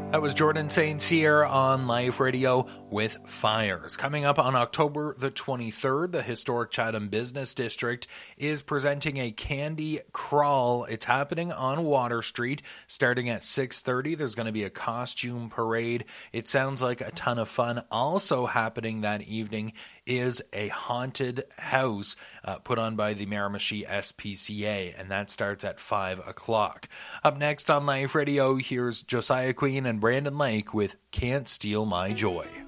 That was Jordan St. Cyr on Life Radio with Fires. Coming up on October the 23rd, the historic Chatham Business District is presenting a candy crawl. It's happening on Water Street starting at 6:30. There's going to be a costume parade. It sounds like a ton of fun. Also happening that evening is a haunted house put on by the Miramichi SPCA, and that starts at 5 o'clock. Up next on Life Radio, here's Josiah Queen and Brandon Lake with Can't Steal My Joy.